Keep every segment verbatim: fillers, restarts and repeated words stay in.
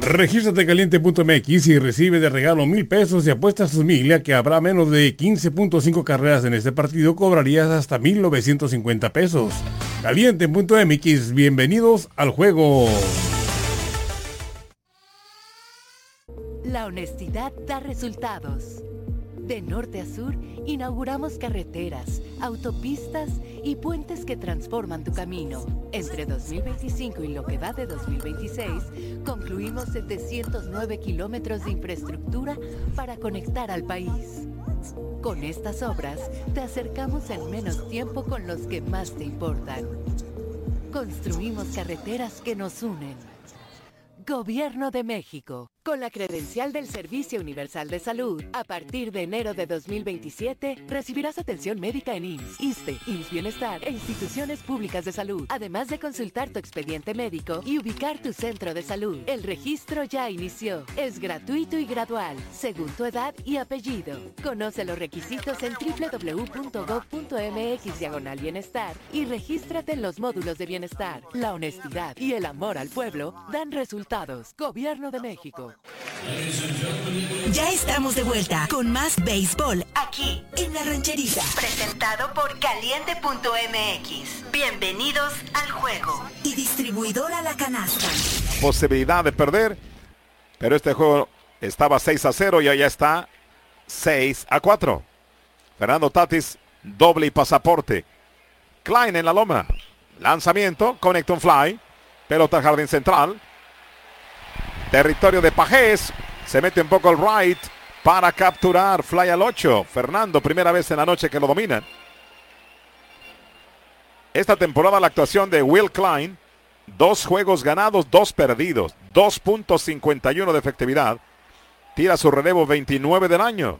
Regístrate en caliente punto m x y recibe de regalo mil pesos y apuesta a su mil que habrá menos de quince punto cinco carreras en este partido, cobrarías hasta mil novecientos cincuenta pesos. caliente punto m x, bienvenidos al juego. La honestidad da resultados. De norte a sur, inauguramos carreteras, autopistas y puentes que transforman tu camino. Entre dos mil veinticinco y lo que va de dos mil veintiséis, concluimos setecientos nueve kilómetros de infraestructura para conectar al país. Con estas obras, te acercamos en menos tiempo con los que más te importan. Construimos carreteras que nos unen. Gobierno de México. Con la credencial del Servicio Universal de Salud, a partir de enero de dos mil veintisiete, recibirás atención médica en I M S S, ISSSTE, I M S S Bienestar e instituciones públicas de salud, además de consultar tu expediente médico y ubicar tu centro de salud. El registro ya inició. Es gratuito y gradual, según tu edad y apellido. Conoce los requisitos en doble u doble u doble u punto gob punto m x diagonal bienestar y regístrate en los módulos de bienestar. La honestidad y el amor al pueblo dan resultados. Gobierno de México. Ya estamos de vuelta con más béisbol aquí en La Rancherita. Presentado por caliente punto m x. Bienvenidos al juego. Y distribuidora La Canasta. Posibilidad de perder, pero este juego estaba seis a cero y allá está seis a cuatro. Fernando Tatis, doble y pasaporte. Klein en la loma. Lanzamiento, conecta un fly. Pelota al jardín central. Territorio de Pajés, se mete un poco el right para capturar, fly al ocho. Fernando, primera vez en la noche que lo dominan. Esta temporada la actuación de Will Klein, dos juegos ganados, dos perdidos, dos punto cincuenta y uno de efectividad. Tira su relevo veintinueve del año.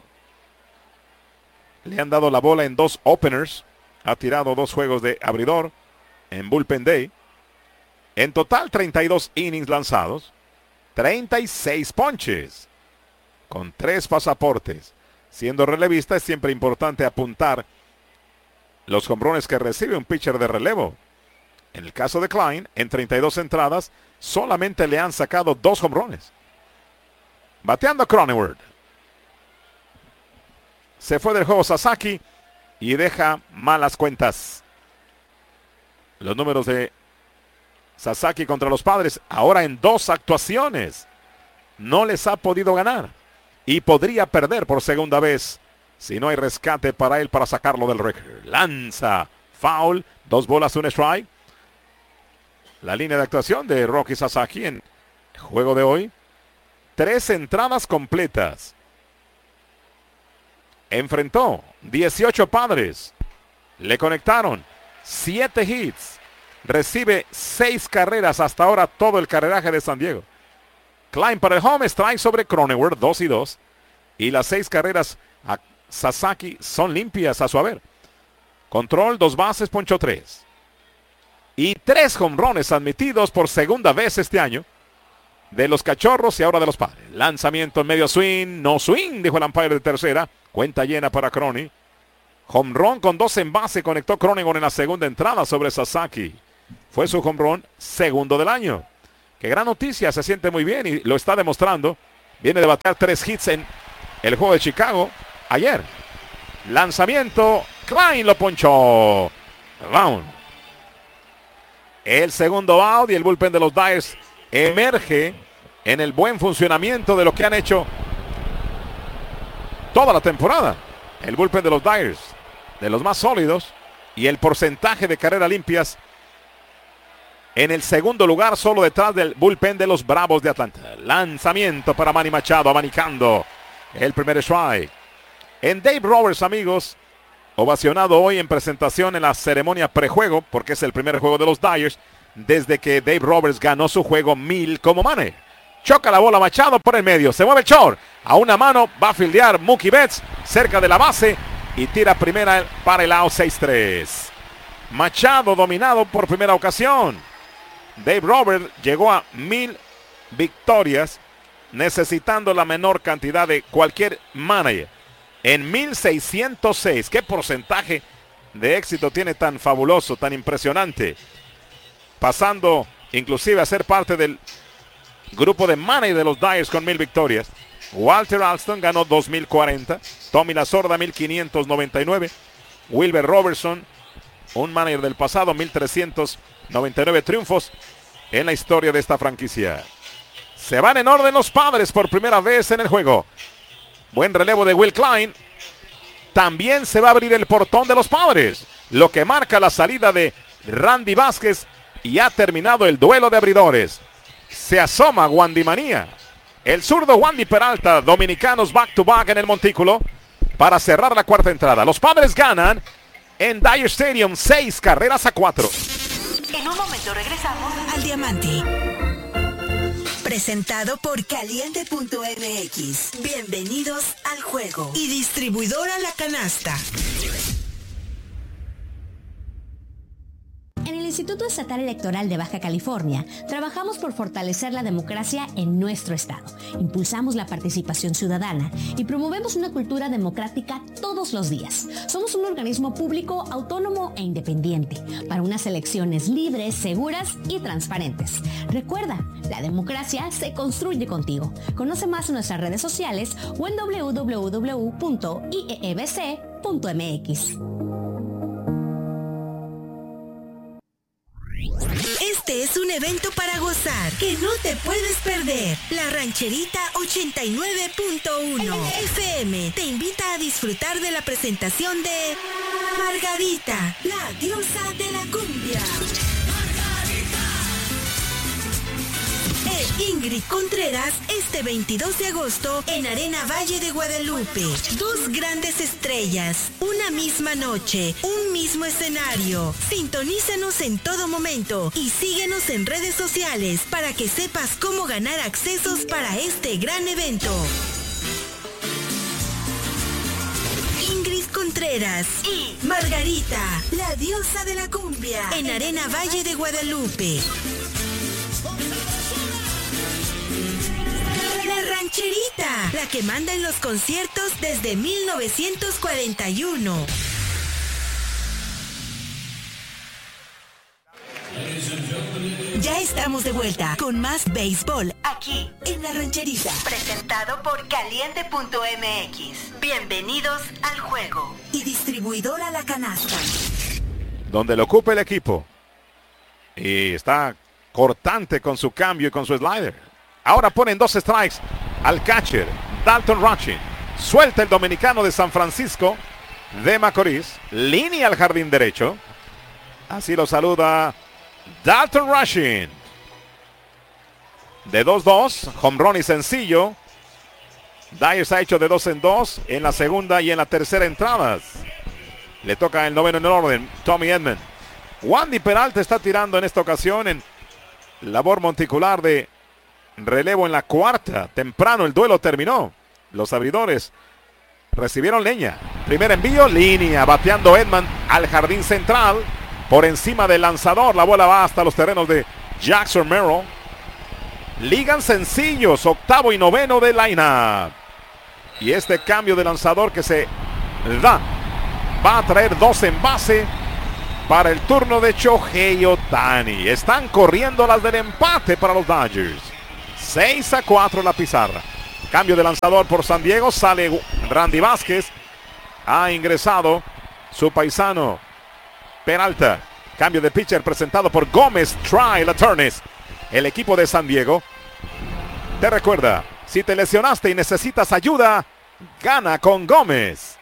Le han dado la bola en dos openers, ha tirado dos juegos de abridor en Bullpen Day. En total treinta y dos innings lanzados. treinta y seis ponches con tres pasaportes. Siendo relevista es siempre importante apuntar los jonrones que recibe un pitcher de relevo. En el caso de Klein, en treinta y dos entradas, solamente le han sacado dos jonrones. Bateando Cronenworth. Se fue del juego Sasaki y deja malas cuentas. Los números de Sasaki contra los Padres, ahora en dos actuaciones. No les ha podido ganar. Y podría perder por segunda vez si no hay rescate para él para sacarlo del récord. Lanza, foul, dos bolas, un strike. La línea de actuación de Roki Sasaki en el juego de hoy. Tres entradas completas. Enfrentó dieciocho Padres. Le conectaron siete hits. Recibe seis carreras hasta ahora todo el carreraje de San Diego. Klein para el home, strike sobre Cronenworth, dos y dos. Y las seis carreras a Sasaki son limpias a su haber. Control, dos bases, ponchó tres. Y tres jonrones admitidos por segunda vez este año. De los Cachorros y ahora de los Padres. Lanzamiento en medio swing, no swing, dijo el umpire de tercera. Cuenta llena para Crony. Home run con dos en base, conectó Cronenworth en la segunda entrada sobre Sasaki. Fue su home run segundo del año. Qué gran noticia, se siente muy bien y lo está demostrando. Viene de batear tres hits en el juego de Chicago ayer. Lanzamiento, Klein lo ponchó. Round. El segundo out y el bullpen de los Dyers emerge en el buen funcionamiento de lo que han hecho toda la temporada. El bullpen de los Dyers, de los más sólidos, y el porcentaje de carreras limpias en el segundo lugar, solo detrás del bullpen de los Bravos de Atlanta. Lanzamiento para Manny Machado, abanicando el primer strike. En Dave Roberts, amigos, ovacionado hoy en presentación en la ceremonia prejuego, porque es el primer juego de los Dyers, desde que Dave Roberts ganó su juego mil como manager. Choca la bola Machado por el medio, se mueve el short, a una mano va a fildear Mookie Betts, cerca de la base, y tira primera para el out seis tres. Machado dominado por primera ocasión. Dave Roberts llegó a mil victorias, necesitando la menor cantidad de cualquier manager. En mil seiscientos seis, ¿qué porcentaje de éxito tiene tan fabuloso, tan impresionante? Pasando inclusive a ser parte del grupo de manager de los Dyers con mil victorias. Walter Alston ganó dos mil cuarenta. Tommy Lasorda mil quinientos noventa y nueve. Wilber Robertson, un manager del pasado, mil trescientos noventa y nueve triunfos en la historia de esta franquicia. Se van en orden los Padres por primera vez en el juego. Buen relevo de Will Klein. También se va a abrir el portón de los Padres, lo que marca la salida de Randy Vázquez, y ha terminado el duelo de abridores. Se asoma Wandy Manía. El zurdo Wandy Peralta, dominicanos back to back en el montículo para cerrar la cuarta entrada. Los Padres ganan en Dyer Stadium seis carreras a cuatro. En un momento regresamos al Diamante. Presentado por Caliente punto M X. Bienvenidos al juego. Y distribuidora La Canasta. En el Instituto Estatal Electoral de Baja California, trabajamos por fortalecer la democracia en nuestro estado. Impulsamos la participación ciudadana y promovemos una cultura democrática todos los días. Somos un organismo público, autónomo e independiente para unas elecciones libres, seguras y transparentes. Recuerda, la democracia se construye contigo. Conoce más en nuestras redes sociales o en doble u doble u doble u punto i e e b c punto m x. Este es un evento para gozar que no te puedes perder. La Rancherita ochenta y nueve punto uno F M te invita a disfrutar de la presentación de Margarita, la diosa de la cumbia. E Ingrid Contreras este veintidós de agosto en Arena Valle de Guadalupe. Dos grandes estrellas, una misma noche, un mismo escenario. Sintonízanos en todo momento y síguenos en redes sociales para que sepas cómo ganar accesos para este gran evento. Ingrid Contreras y Margarita, la diosa de la cumbia, en Arena Valle de Guadalupe. La Rancherita, la que manda en los conciertos desde mil novecientos cuarenta y uno. Ya estamos de vuelta con más béisbol aquí en La Rancherita. Presentado por Caliente punto M X. Bienvenidos al juego. Y distribuidora La Canasta. Donde lo ocupe el equipo. Y está cortante con su cambio y con su slider. Ahora ponen dos strikes al catcher Dalton Rushing. Suelta el dominicano de San Francisco de Macorís. Línea al jardín derecho. Así lo saluda Dalton Rushing. De dos dos. Home run y sencillo. Dyers ha hecho de dos en dos en la segunda y en la tercera entradas. Le toca el noveno en el orden. Tommy Edman. Wandy Peralta está tirando en esta ocasión en labor monticular de relevo en la cuarta. Temprano el duelo terminó. Los abridores recibieron leña. Primer envío, línea. Bateando Edman al jardín central. Por encima del lanzador. La bola va hasta los terrenos de Jackson Merrill. Ligan sencillos. Octavo y noveno de line-up. Y este cambio de lanzador que se da va a traer dos en base para el turno de Shohei Ohtani. Están corriendo las del empate para los Dodgers. seis a cuatro la pizarra. Cambio de lanzador por San Diego. Sale Randy Vázquez. Ha ingresado su paisano Peralta. Cambio de pitcher presentado por Gómez Try Laturnes. El equipo de San Diego te recuerda, si te lesionaste y necesitas ayuda, gana con Gómez.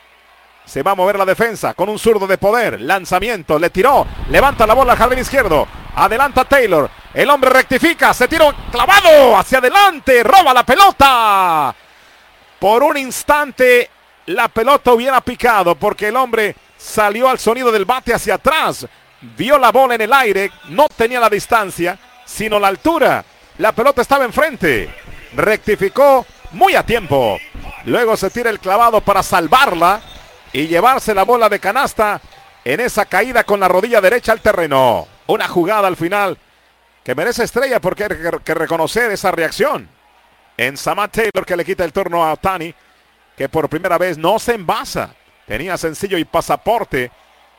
Se va a mover la defensa con un zurdo de poder. Lanzamiento, le tiró. Levanta la bola al jardín izquierdo. Adelanta Taylor. El hombre rectifica. Se tiró clavado hacia adelante. Roba la pelota. Por un instante la pelota hubiera picado porque el hombre salió al sonido del bate hacia atrás. Vio la bola en el aire. No tenía la distancia, sino la altura. La pelota estaba enfrente. Rectificó muy a tiempo. Luego se tira el clavado para salvarla y llevarse la bola de canasta en esa caída con la rodilla derecha al terreno. Una jugada al final que merece estrella porque hay que reconocer esa reacción en Samad Taylor, que le quita el turno a Ohtani, que por primera vez no se envasa. Tenía sencillo y pasaporte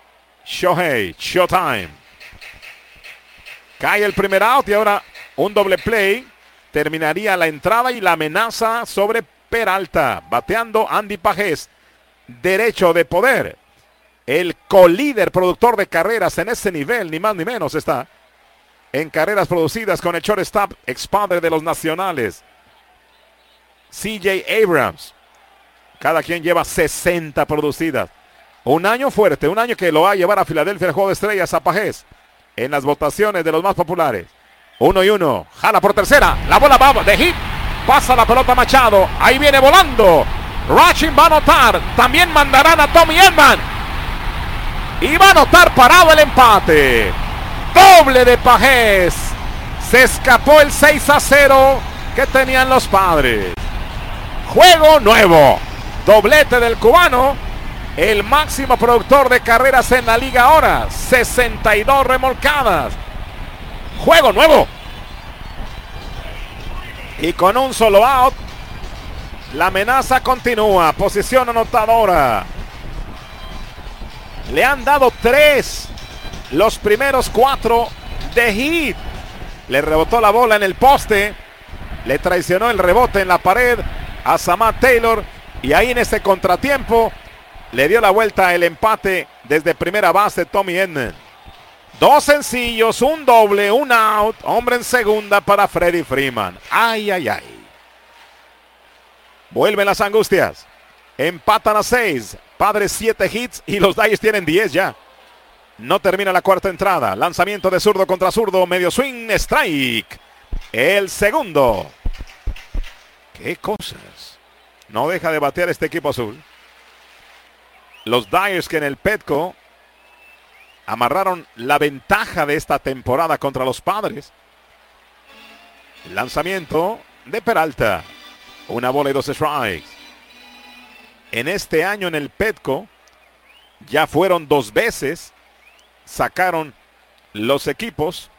Shohei, Showtime. Cae el primer out y ahora un doble play terminaría la entrada y la amenaza sobre Peralta. Bateando Andy Pagés, derecho de poder. El colíder productor de carreras en ese nivel, ni más ni menos, está en carreras producidas con el shortstop, expadre de los Nacionales, C J Abrams. Cada quien lleva sesenta producidas. Un año fuerte, un año que lo va a llevar a Filadelfia el juego de estrellas a Pagés en las votaciones de los más populares. Uno y uno, jala por tercera, la bola va de hit, pasa la pelota Machado, ahí viene volando. Rachin va a anotar, también mandarán a Tommy Edman. Y va a anotar parado el empate. Doble de Pagés. Se escapó el seis a cero que tenían los Padres. Juego nuevo. Doblete del cubano. El máximo productor de carreras en la liga ahora. sesenta y dos remolcadas. Juego nuevo. Y con un solo out, la amenaza continúa. Posición anotadora. Le han dado tres. Los primeros cuatro de hit. Le rebotó la bola en el poste. Le traicionó el rebote en la pared a Samad Taylor. Y ahí en ese contratiempo le dio la vuelta el empate desde primera base Tommy Edman. Dos sencillos, un doble, un out. Hombre en segunda para Freddie Freeman. Ay, ay, ay. Vuelven las angustias. Empatan a seis. Padres siete hits y los Dyers tienen diez ya. No termina la cuarta entrada. Lanzamiento de zurdo contra zurdo. Medio swing, strike. El segundo. Qué cosas. No deja de batear este equipo azul. Los Dyers que en el Petco amarraron la ventaja de esta temporada contra los Padres. Lanzamiento de Peralta. Una bola y dos strikes. En este año en el Petco ya fueron dos veces. Sacaron los equipos.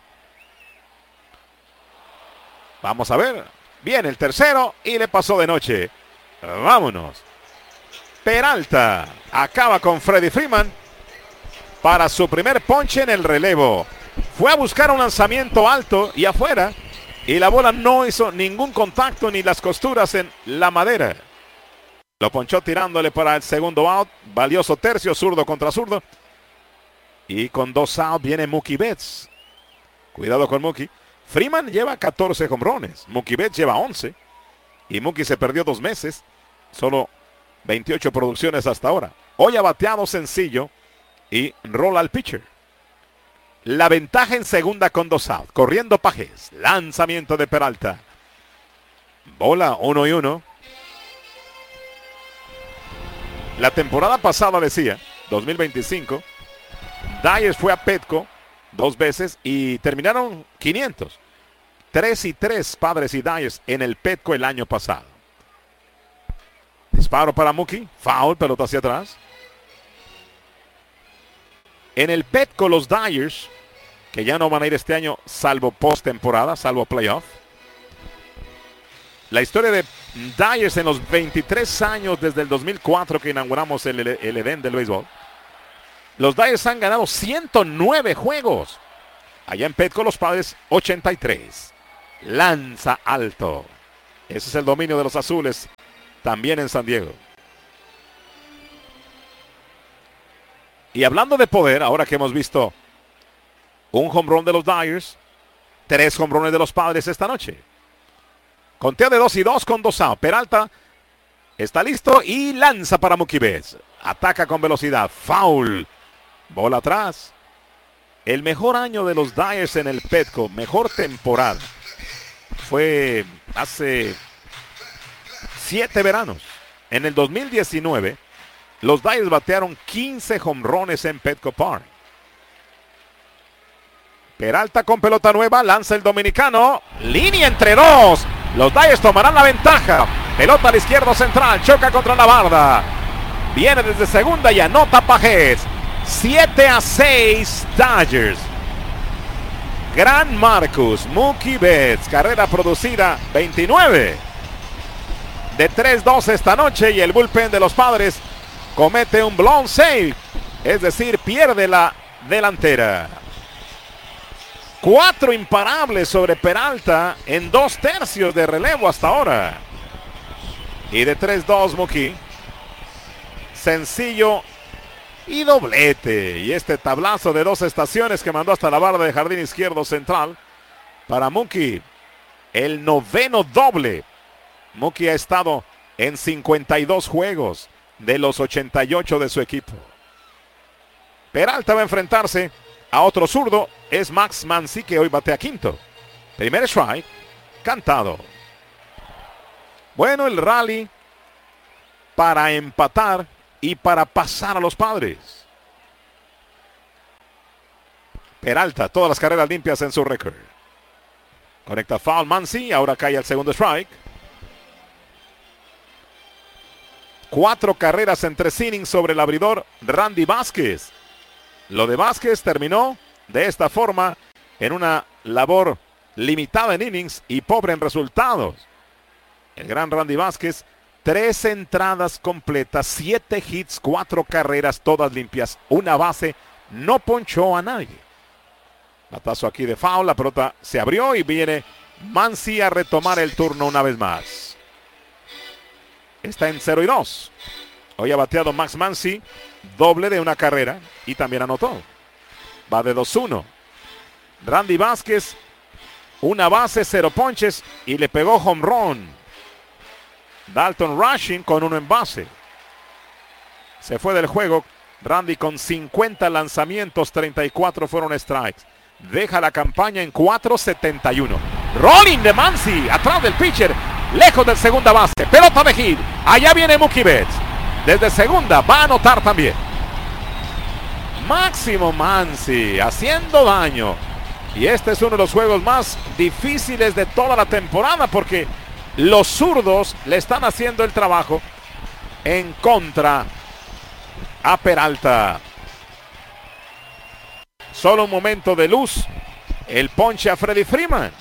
Vamos a ver. Viene el tercero y le pasó de noche. Vámonos. Peralta acaba con Freddie Freeman para su primer ponche en el relevo. Fue a buscar un lanzamiento alto y afuera. Y la bola no hizo ningún contacto ni las costuras en la madera. Lo ponchó tirándole para el segundo out. Valioso tercio, zurdo contra zurdo. Y con dos outs viene Mookie Betts. Cuidado con Mookie. Freeman lleva catorce jonrones. Mookie Betts lleva once. Y Mookie se perdió dos meses. Solo veintiocho producciones hasta ahora. Hoy ha bateado sencillo. Y rola al pitcher. La ventaja en segunda con dos outs. Corriendo Pagés. Lanzamiento de Peralta. Bola uno y uno. La temporada pasada decía, dos mil veinticinco, Dyers fue a Petco dos veces y terminaron quinientos. tres y tres Padres y Dyers en el Petco el año pasado. Disparo para Mookie. Foul, pelota hacia atrás. En el Petco los Dyers, que ya no van a ir este año salvo postemporada, salvo playoff. La historia de Dyers en los veintitrés años desde el dos mil cuatro que inauguramos el, el, el Edén del béisbol. Los Dyers han ganado ciento nueve juegos. Allá en Petco los Padres ochenta y tres. Lanza alto. Ese es el dominio de los azules. También en San Diego. Y hablando de poder, ahora que hemos visto un home run de los Dyers, tres home runs de los Padres esta noche. Conteo de dos y dos con dos outs. Peralta está listo y lanza para Mookie Betts. Ataca con velocidad. Foul. Bola atrás. El mejor año de los Dyers en el Petco, mejor temporada, fue hace siete veranos. En el dos mil diecinueve, los Dyers batearon quince jonrones en Petco Park. Peralta con pelota nueva, lanza el dominicano. Línea entre dos. Los Dyers tomarán la ventaja. Pelota al izquierdo central, choca contra la barda. Viene desde segunda y anota Pagés. siete a seis Dodgers. Gran Marcus, Mookie Betts, carrera producida veintinueve. De tres dos esta noche y el bullpen de los Padres comete un blown save. Es decir, pierde la delantera. Cuatro imparables sobre Peralta en dos tercios de relevo hasta ahora. Y de tres dos Mookie. Sencillo y doblete. Y este tablazo de dos estaciones que mandó hasta la barra de jardín izquierdo central para Mookie. El noveno doble. Mookie ha estado en cincuenta y dos juegos de los ochenta y ocho de su equipo. Peralta va a enfrentarse a otro zurdo. Es Max Muncy, que hoy batea quinto. Primer strike. Cantado. Bueno, el rally para empatar y para pasar a los Padres. Peralta, todas las carreras limpias en su récord. Conecta foul Muncy, ahora cae al segundo strike. Cuatro carreras en tres innings sobre el abridor Randy Vázquez. Lo de Vázquez terminó de esta forma en una labor limitada en innings y pobre en resultados. El gran Randy Vázquez, tres entradas completas, siete hits, cuatro carreras, todas limpias, una base, no ponchó a nadie. Batazo aquí de foul, la pelota se abrió y viene Muncy a retomar el turno una vez más. Está en cero y dos. Hoy ha bateado Max Muncy, doble de una carrera y también anotó. Va de dos uno. Randy Vázquez, una base, cero ponches y le pegó home run. Dalton Rushing con uno en base. Se fue del juego Randy con cincuenta lanzamientos, treinta y cuatro fueron strikes. Deja la campaña en cuatro setenta y uno. Rolling de Muncy, atrás del pitcher, lejos del segunda base. Pelota de hit. Allá viene Mookie Betts. Desde segunda va a anotar también. Máximo Muncy haciendo daño. Y este es uno de los juegos más difíciles de toda la temporada porque los zurdos le están haciendo el trabajo en contra a Peralta. Solo un momento de luz. El ponche a Freddie Freeman.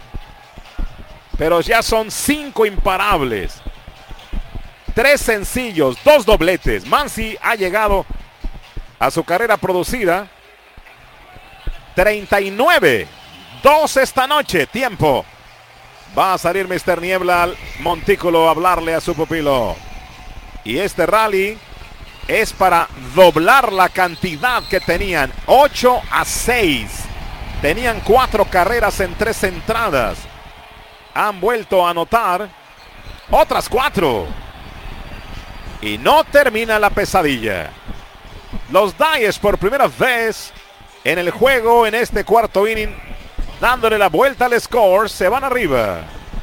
Pero ya son cinco imparables. Tres sencillos, dos dobletes. Muncy ha llegado a su carrera producida treinta y nueve. Dos esta noche. Tiempo. Va a salir mister Niebla al montículo a hablarle a su pupilo. Y este rally es para doblar la cantidad que tenían. ocho a seis. Tenían cuatro carreras en tres entradas. Han vuelto a anotar otras cuatro. Y no termina la pesadilla. Los Dyers por primera vez en el juego en este cuarto inning, dándole la vuelta al score, se van arriba.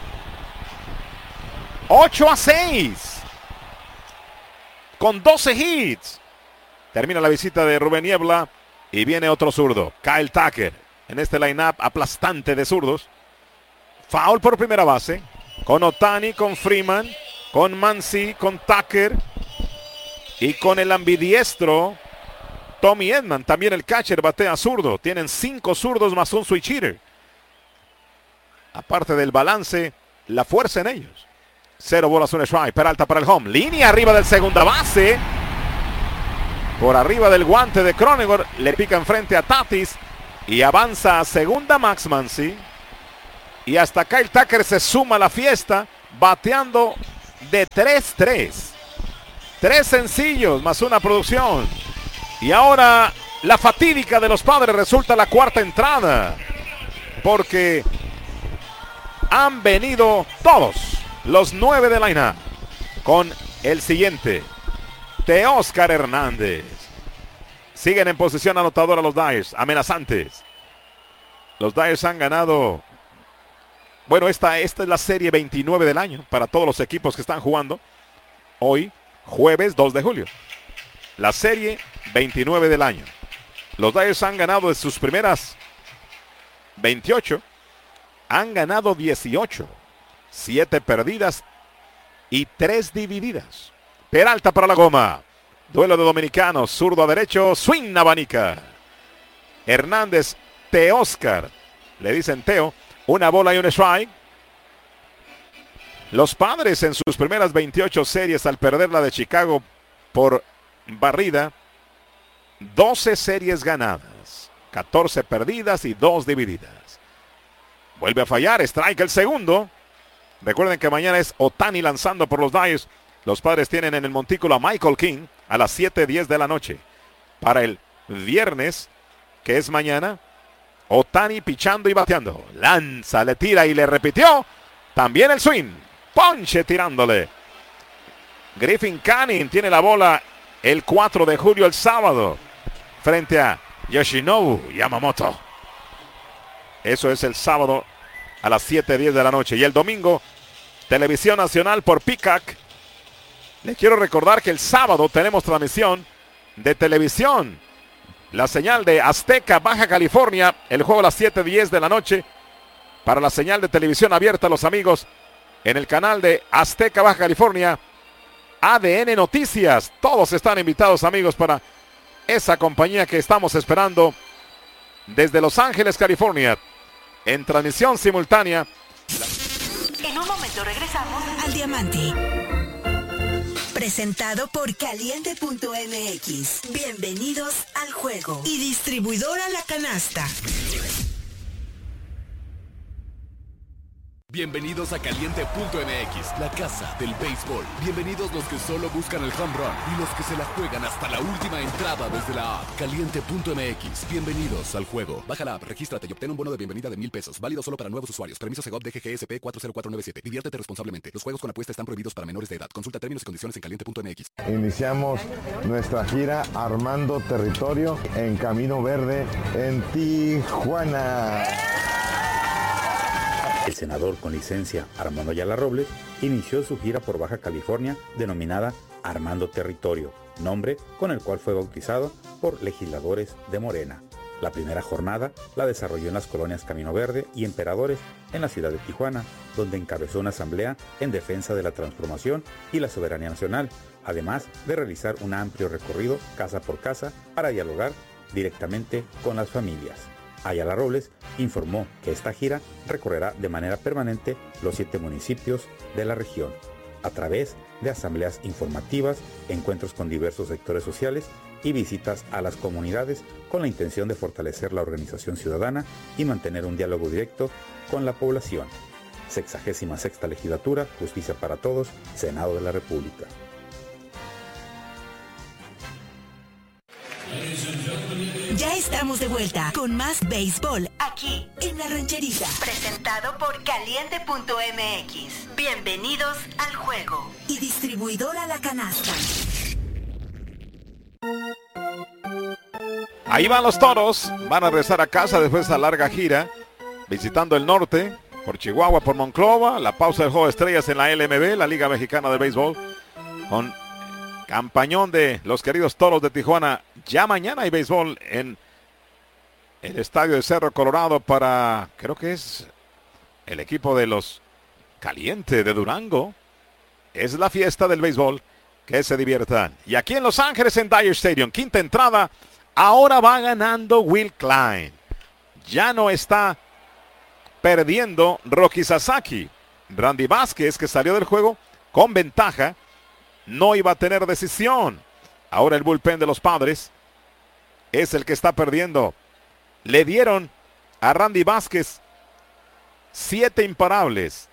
ocho a seis. Con doce hits. Termina la visita de Rubén Niebla y viene otro zurdo, Kyle Tucker, en este line-up aplastante de zurdos. Foul por primera base, con Ohtani, con Freeman, con Muncy, con Tucker y con el ambidiestro Tommy Edman. También el catcher batea zurdo. Tienen cinco zurdos más un switch hitter. Aparte del balance, la fuerza en ellos. Cero bolas, un strike. Peralta para el home. Línea arriba del segunda base. Por arriba del guante de Cronenworth. Le pica enfrente a Tatis. Y avanza a segunda Max Muncy. Y hasta Kyle Tucker se suma a la fiesta. Bateando de tres tres. Tres sencillos más una producción. Y ahora la fatídica de los Padres resulta la cuarta entrada. Porque han venido todos los nueve de line-up. Con el siguiente, Teóscar Hernández. Siguen en posición anotadora los Dyers, amenazantes. Los Dyers han ganado. Bueno, esta, esta es la serie veintinueve del año para todos los equipos que están jugando. Hoy, jueves dos de julio. La serie veintinueve del año. Los Dyers han ganado de sus primeras veintiocho. Han ganado dieciocho. siete perdidas y tres divididas. Peralta para la goma. Duelo de dominicanos. Zurdo a derecho. Swing abanica. Hernández, Teóscar. Le dicen Teo. Una bola y un strike. Los Padres en sus primeras veintiocho series al perder la de Chicago por barrida. doce series ganadas. catorce perdidas y dos divididas. Vuelve a fallar, strike el segundo. Recuerden que mañana es Ohtani lanzando por los Dodgers. Los Padres tienen en el montículo a Michael King a las siete diez de la noche. Para el viernes, que es mañana, Ohtani pichando y bateando. Lanza, le tira y le repitió. También el swing. Ponche tirándole. Griffin Canning tiene la bola el cuatro de julio, el sábado, frente a Yoshinobu Yamamoto. Eso es el sábado a las siete diez de la noche. Y el domingo, Televisión Nacional por Peacock. Les quiero recordar que el sábado tenemos transmisión de televisión. La señal de Azteca, Baja California. El juego a las siete diez de la noche. Para la señal de televisión abierta, los amigos, en el canal de Azteca, Baja California. A D N Noticias. Todos están invitados, amigos, para esa compañía que estamos esperando desde Los Ángeles, California. En transmisión simultánea. En un momento regresamos al Diamante. Presentado por Caliente punto M X. Bienvenidos al juego. Y distribuidora La Canasta. Bienvenidos a Caliente punto M X, la casa del béisbol. Bienvenidos los que solo buscan el home run y los que se la juegan hasta la última entrada desde la app. Caliente punto M X, bienvenidos al juego. Baja la app, regístrate y obtén un bono de bienvenida de mil pesos. Válido solo para nuevos usuarios. Permiso Segov D G G S P cuatro cero cuatro nueve siete. Diviértete responsablemente. Los juegos con apuesta están prohibidos para menores de edad. Consulta términos y condiciones en Caliente punto M X. Iniciamos nuestra gira Armando Territorio en Camino Verde en Tijuana. El senador con licencia Armando Ayala Robles inició su gira por Baja California denominada Armando Territorio, nombre con el cual fue bautizado por legisladores de Morena. La primera jornada la desarrolló en las colonias Camino Verde y Emperadores en la ciudad de Tijuana, donde encabezó una asamblea en defensa de la transformación y la soberanía nacional, además de realizar un amplio recorrido casa por casa para dialogar directamente con las familias. Ayala Robles informó que esta gira recorrerá de manera permanente los siete municipios de la región, a través de asambleas informativas, encuentros con diversos sectores sociales y visitas a las comunidades con la intención de fortalecer la organización ciudadana y mantener un diálogo directo con la población. Sexagésima sexta legislatura, Justicia para Todos, Senado de la República. Ya estamos de vuelta con más béisbol aquí en La Rancherita. Presentado por Caliente punto M X. Bienvenidos al juego. Y distribuidora La Canasta. Ahí van los Toros. Van a regresar a casa después de esa larga gira. Visitando el norte, por Chihuahua, por Monclova. La pausa del juego de estrellas en la L M B, la Liga Mexicana de Béisbol. Con campañón de los queridos Toros de Tijuana. Ya mañana hay béisbol en el estadio de Cerro Colorado para, creo que es el equipo de los Caliente de Durango. Es la fiesta del béisbol, que se diviertan. Y aquí en Los Ángeles, en Dodger Stadium, quinta entrada, ahora va ganando Will Klein. Ya no está perdiendo Roki Sasaki. Randy Vázquez, que salió del juego con ventaja, no iba a tener decisión. Ahora el bullpen de los Padres es el que está perdiendo. Le dieron a Randy Vázquez siete imparables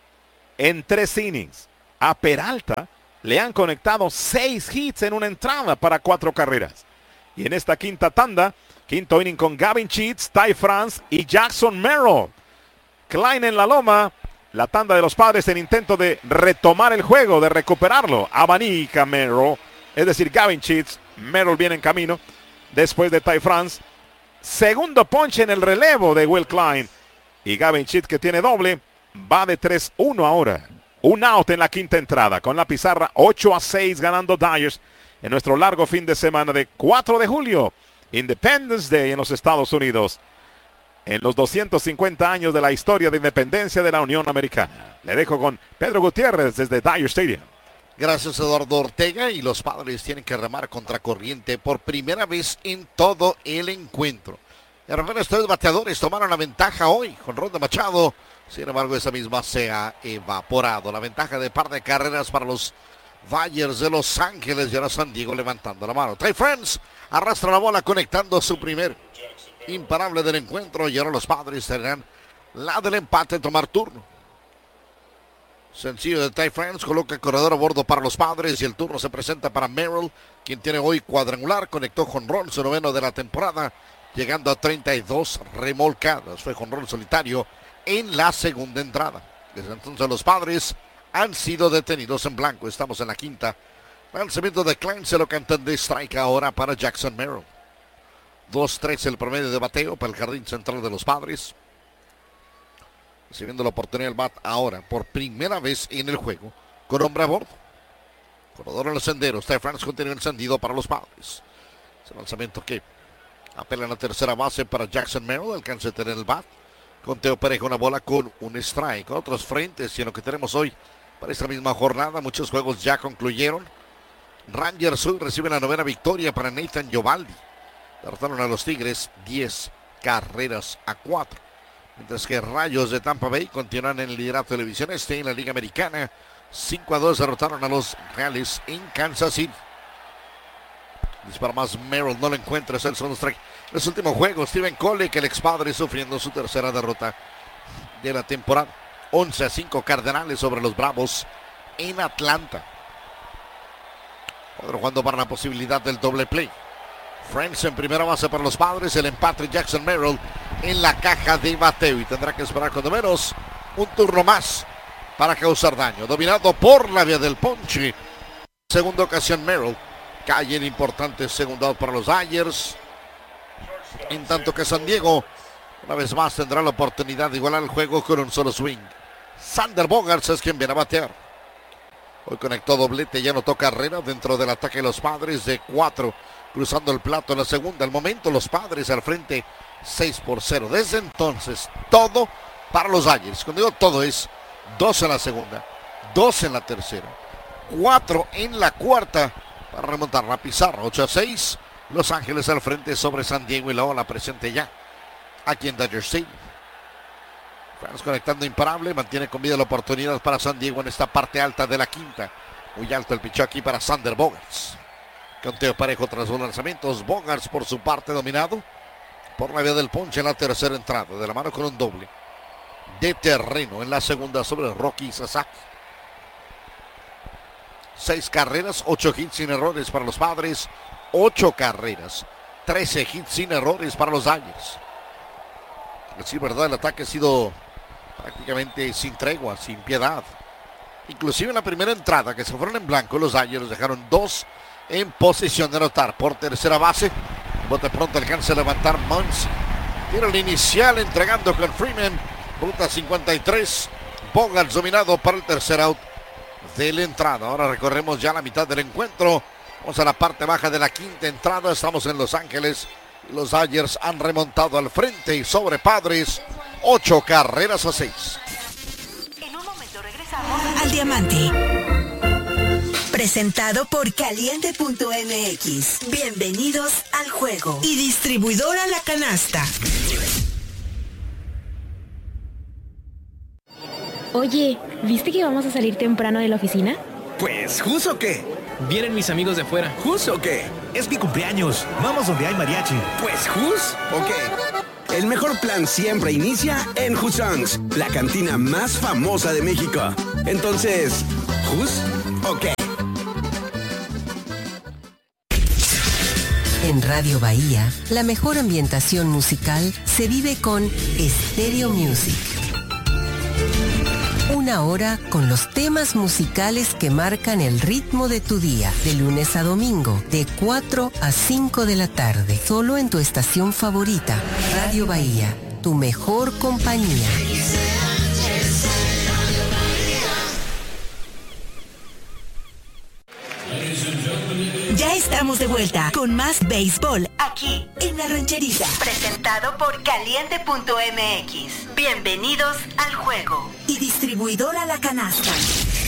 en tres innings. A Peralta le han conectado seis hits en una entrada para cuatro carreras. Y en esta quinta tanda, quinto inning con Gavin Sheets, Ty France y Jackson Merrill. Klein en la loma. La tanda de los Padres en intento de retomar el juego, de recuperarlo. Abanica Merrill, es decir, Gavin Sheets. Merrill viene en camino después de Ty France. Segundo ponche en el relevo de Will Klein. Y Gavin Sheets, que tiene doble, va de tres uno ahora. Un out en la quinta entrada. Con la pizarra ocho a seis ganando Dodgers en nuestro largo fin de semana de cuatro de julio. Independence Day en los Estados Unidos. En los doscientos cincuenta años de la historia de independencia de la Unión Americana. Le dejo con Pedro Gutiérrez desde Dodger Stadium. Gracias, Eduardo Ortega. Y los Padres tienen que remar contra corriente por primera vez en todo el encuentro. Al menos tres bateadores tomaron la ventaja hoy con Ronda Machado. Sin embargo, esa misma se ha evaporado. La ventaja de par de carreras para los Dodgers de Los Ángeles y ahora San Diego levantando la mano. Ty France arrastra la bola conectando su primer imparable del encuentro y ahora los Padres tendrán la del empate, tomar turno. Sencillo de Ty France, coloca el corredor a bordo para los Padres y el turno se presenta para Merrill, quien tiene hoy cuadrangular, conectó jonrón, su noveno de la temporada, llegando a treinta y dos remolcadas. Fue jonrón solitario en la segunda entrada. Desde entonces los Padres han sido detenidos en blanco. Estamos en la quinta. Lanzamiento de Klein, se lo cantan de strike ahora para Jackson Merrill. dos tres el promedio de bateo para el jardín central de los Padres. Recibiendo la oportunidad del bat ahora por primera vez en el juego con hombre a bordo. Corredor en los senderos. Ty France continúa encendido para los Padres. Ese lanzamiento que apela en la tercera base para Jackson Merrill. Alcanza a tener el bat. Conteo parejo, una bola con un strike. Otros frentes y en lo que tenemos hoy para esta misma jornada. Muchos juegos ya concluyeron. Rangers hoy recibe la novena victoria para Nathan Giovaldi. Derrotaron a los Tigres diez carreras a cuatro. Mientras que Rayos de Tampa Bay continúan en el liderato de la división este en la Liga Americana. cinco a dos derrotaron a los Reales en Kansas City. Dispara más Merrill, no lo encuentra, es el segundo strike. En los últimos juegos, Steven Cole, que el ex Padre sufriendo su tercera derrota de la temporada. once a cinco Cardenales sobre los Bravos en Atlanta. Cuadro jugando para la posibilidad del doble play. Friends en primera base para los Padres, el empate Jackson Merrill en la caja de bateo y tendrá que esperar cuando menos un turno más para causar daño. Dominado por la vía del ponche. Segunda ocasión Merrill cae en importante segundo out para los Dodgers. En tanto que San Diego una vez más tendrá la oportunidad de igualar el juego con un solo swing. Sander Bogaerts es quien viene a batear. Hoy conectó doblete, ya anotó carrera dentro del ataque de los Padres de cuatro. Cruzando el plato en la segunda. Al momento los Padres al frente seis por cero. Desde entonces todo para los Dodgers. Cuando digo todo es dos en la segunda, dos en la tercera, cuatro en la cuarta para remontar la pizarra. ocho a seis. Los Ángeles al frente sobre San Diego y la ola presente ya aquí en Dodger Stadium. Fans conectando imparable. Mantiene con vida la oportunidad para San Diego en esta parte alta de la quinta. Muy alto el pichó aquí para Sander Bogaerts. Conteo parejo tras los lanzamientos. Bogaerts por su parte dominado por la vía del ponche en la tercera entrada. De la mano con un doble de terreno en la segunda sobre Rocky Sasaki. Seis carreras, ocho hits sin errores para los Padres. Ocho carreras, trece hits sin errores para los Dodgers. Sí, verdad, el ataque ha sido prácticamente sin tregua, sin piedad. Inclusive en la primera entrada que se fueron en blanco, los Dodgers dejaron dos en posición de anotar por tercera base. Bote pronto alcanza a levantar Muncy. Tira el inicial entregando con Freeman. Ruta cincuenta y tres. Bogaerts dominado para el tercer out de la entrada. Ahora recorremos ya la mitad del encuentro. Vamos a la parte baja de la quinta entrada. Estamos en Los Ángeles. Los Dodgers han remontado al frente y sobre Padres. Ocho carreras a seis. En un momento regresamos al Diamante. Presentado por Caliente punto M X. Bienvenidos al juego. Y distribuidora La Canasta. Oye, ¿viste que vamos a salir temprano de la oficina? Pues, ¿jus o qué? Vienen mis amigos de afuera. ¿Jus o qué? Es mi cumpleaños. Vamos donde hay mariachi. Pues, ¿jus o qué? El mejor plan siempre inicia en Husongs, la cantina más famosa de México. Entonces, ¿jus o qué? En Radio Bahía, la mejor ambientación musical se vive con Stereo Music. Una hora con los temas musicales que marcan el ritmo de tu día, de lunes a domingo, de cuatro a cinco de la tarde, solo en tu estación favorita, Radio Bahía, tu mejor compañía. Ya estamos de vuelta con más béisbol aquí en La Rancherita. Presentado por Caliente punto M X. Bienvenidos al juego. Y distribuidora La Canasta.